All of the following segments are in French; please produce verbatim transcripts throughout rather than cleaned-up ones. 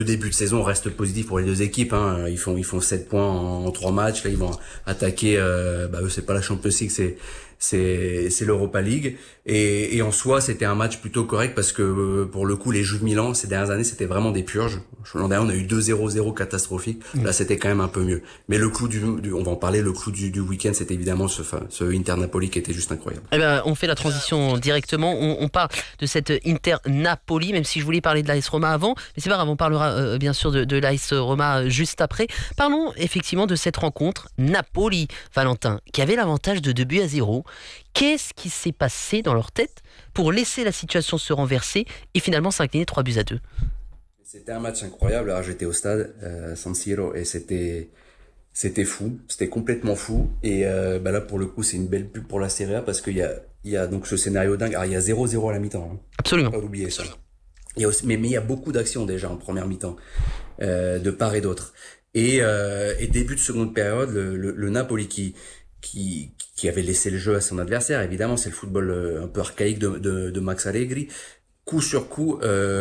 Le début de saison reste positif pour les deux équipes. Hein. Ils font ils font sept points en, en trois matchs. Là, ils vont attaquer. Euh, bah eux, c'est pas la Champions League, c'est c'est c'est l'Europa League. Et, et en soi, c'était un match plutôt correct parce que pour le coup, les Juve Milan ces dernières années, c'était vraiment des purges. L'an dernier, on a eu deux zéro zéro catastrophique. Mmh. Là, c'était quand même un peu mieux. Mais le clou du, du on va en parler. Le clou du, du week-end, c'était évidemment ce ce Inter Napoli qui était juste incroyable. Eh ben, on fait la transition directement. On, on parle de cette Inter Napoli, même si je voulais parler de l'A S Roma avant. Mais c'est pas grave, on parlera euh, bien sûr de, de l'A S Roma juste après. Parlons effectivement de cette rencontre Napoli, Valentin, qui avait l'avantage de deux buts à zéro. Qu'est-ce qui s'est passé dans leur tête pour laisser la situation se renverser et finalement s'incliner trois buts à deux? C'était un match incroyable. Alors, j'étais au stade euh, San Siro et c'était c'était fou, c'était complètement fou. Et euh, bah là pour le coup c'est une belle pub pour la Serie A parce qu'il y a il y a donc ce scénario dingue. Alors il y a zéro zéro à la mi-temps. Hein. Absolument. Pas oublier ça. Il y a aussi, mais mais il y a beaucoup d'actions déjà en première mi-temps euh, de part et d'autre. Et euh, et début de seconde période, le, le, le Napoli qui qui qui avait laissé le jeu à son adversaire. Évidemment, c'est le football un peu archaïque de de, de Max Allegri. Coup sur coup,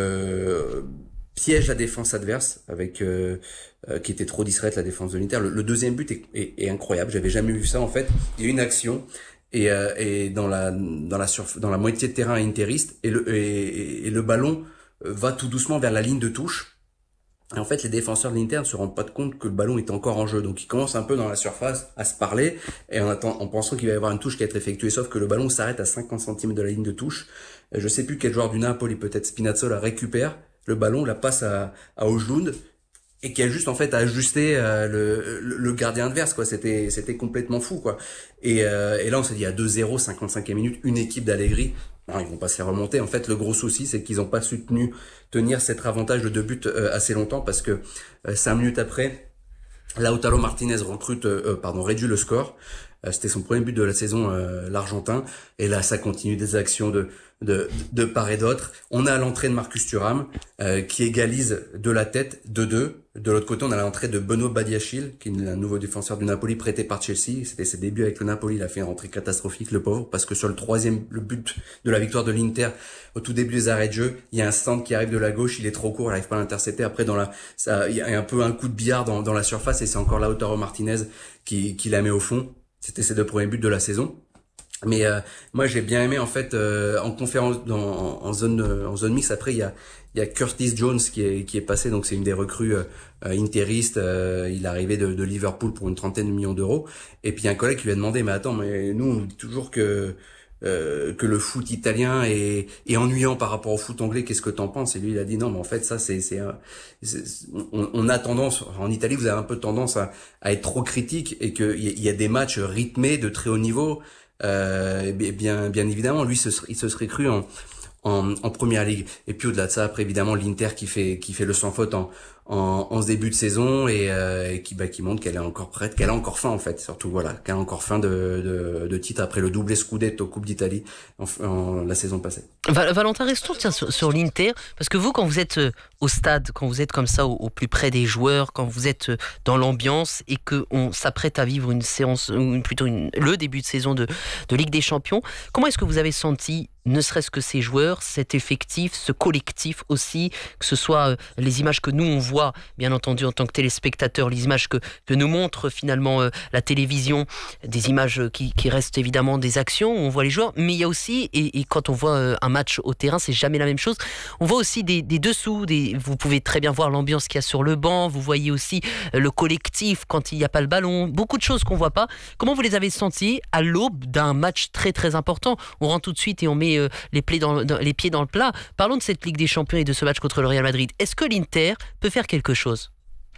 euh, piège la défense adverse avec euh, euh, qui était trop discrète, la défense de l'Inter. Le, le deuxième but est, est, est incroyable. J'avais jamais vu ça en fait. Il y a une action et euh, et dans la dans la surf, dans la moitié de terrain interiste et le et, et le ballon va tout doucement vers la ligne de touche. Et en fait, les défenseurs de l'Inter ne se rendent pas compte que le ballon est encore en jeu. Donc, ils commencent un peu dans la surface à se parler et en, attend, en pensant qu'il va y avoir une touche qui va être effectuée. Sauf que le ballon s'arrête à cinquante centimètres de la ligne de touche. Je sais plus quel joueur du Napoli, peut-être Spinazzola, récupère le ballon, la passe à, à Ojlund et qui a juste en fait à ajuster euh, le, le, le gardien adverse. Quoi. C'était, c'était complètement fou. Quoi. Et, euh, et là, on s'est dit à deux zéro, cinquante-cinquième minute, une équipe d'Allegri. Non, ils vont pas se faire remonter. En fait, le gros souci, c'est qu'ils n'ont pas soutenu tenir cet avantage de deux buts euh, assez longtemps parce que euh, cinq minutes après, Lautaro Martinez recrute, euh, pardon, réduit le score. Euh, c'était son premier but de la saison, euh, l'Argentin. Et là, ça continue des actions de de, de part et d'autre. On a l'entrée de Marcus Thuram euh, qui égalise de la tête deux deux. De l'autre côté, on a l'entrée de Beno Badiachil, qui est un nouveau défenseur du Napoli prêté par Chelsea. C'était ses débuts avec le Napoli. Il a fait une rentrée catastrophique, le pauvre, parce que sur le troisième, le but de la victoire de l'Inter, au tout début des arrêts de jeu, il y a un stand qui arrive de la gauche, il est trop court, il n'arrive pas à l'intercepter. Après, dans la, ça, il y a un peu un coup de billard dans, dans la surface et c'est encore Lautaro Martinez qui, qui la met au fond. C'était ses deux premiers buts de la saison. Mais euh, moi j'ai bien aimé en fait euh, en conférence dans, en, en zone en zone mixte. Après il y a il y a Curtis Jones qui est qui est passé, donc c'est une des recrues euh, interistes. Euh, il est arrivé de, de Liverpool pour une trentaine de millions d'euros. Et puis il y a un collègue qui lui a demandé mais attends mais nous on dit toujours que euh, que le foot italien est, est ennuyant par rapport au foot anglais. Qu'est-ce que t'en penses? Et lui il a dit non mais en fait ça c'est c'est, c'est on, on a tendance en Italie vous avez un peu tendance à, à être trop critique et que il y, y a des matchs rythmés de très haut niveau. Euh, bien, bien évidemment, lui, ce, il se serait cru en, en, en première ligue. Et puis au-delà de ça, après évidemment l'Inter qui fait, qui fait le sans faute en, en, en ce début de saison et, euh, et qui, bah, qui montre qu'elle est encore prête, qu'elle a encore faim en fait, surtout voilà, qu'elle a encore faim de, de, de titre après le doublé Scudetto Coupe d'Italie en, en la saison passée. Valentin, restons tiens, sur, sur l'Inter, parce que vous, quand vous êtes au stade, quand vous êtes comme ça au, au plus près des joueurs, quand vous êtes dans l'ambiance et qu'on s'apprête à vivre une séance, ou plutôt une, le début de saison de, de Ligue des Champions, comment est-ce que vous avez senti ne serait-ce que ces joueurs, cet effectif, ce collectif aussi, que ce soit les images que nous on voit, bien entendu en tant que téléspectateurs, les images que, que nous montre finalement euh, la télévision, des images qui, qui restent évidemment des actions où on voit les joueurs, mais il y a aussi, et, et quand on voit euh, un match au terrain, c'est jamais la même chose, on voit aussi des, des dessous, des, vous pouvez très bien voir l'ambiance qu'il y a sur le banc, vous voyez aussi euh, le collectif quand il n'y a pas le ballon, beaucoup de choses qu'on voit pas. Comment vous les avez sentis à l'aube d'un match très très important? On rentre tout de suite et on met Les, dans, dans, les pieds dans le plat. Parlons de cette Ligue des Champions et de ce match contre le Real Madrid. Est-ce que l'Inter peut faire quelque chose?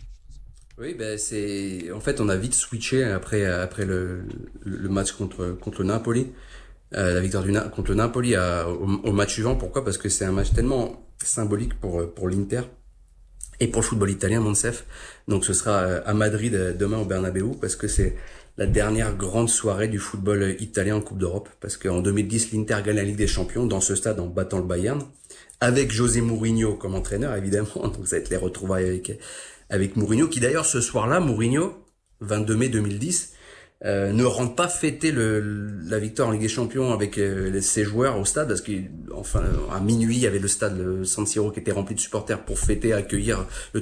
Oui, ben c'est en fait on a vite switché après après le, le match contre contre le Napoli, euh, la victoire du contre le Napoli à, au, au match suivant. Pourquoi? Parce que c'est un match tellement symbolique pour pour l'Inter et pour le football italien, Monsef. Donc ce sera à Madrid demain au Bernabéu parce que c'est la dernière grande soirée du football italien en Coupe d'Europe, parce qu'en deux mille dix, l'Inter gagne la Ligue des Champions dans ce stade en battant le Bayern, avec José Mourinho comme entraîneur, évidemment. Donc ça va être les retrouvailles avec, avec Mourinho, qui d'ailleurs ce soir-là, Mourinho, vingt-deux mai deux mille dix, euh, ne rentre pas fêter le, la victoire en Ligue des Champions avec euh, ses joueurs au stade, parce qu'enfin à minuit il y avait le stade le San Siro qui était rempli de supporters pour fêter, accueillir le